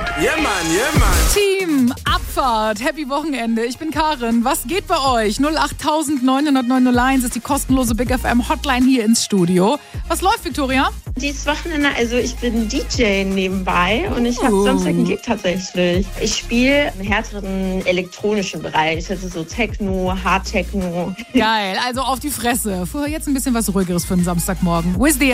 Yeah, Mann. Team Abfahrt, happy Wochenende. Ich bin Karin. Was geht bei euch? 08900 ist die kostenlose Big FM Hotline hier ins Studio. Was läuft, Victoria? Dieses Wochenende, also ich bin DJ nebenbei und ich habe Samstag einen Gig tatsächlich. Ich spiele im härteren elektronischen Bereich, also so Techno, Hard Techno. Geil, also auf die Fresse. Vorher jetzt ein bisschen was Ruhigeres für einen Samstagmorgen. With the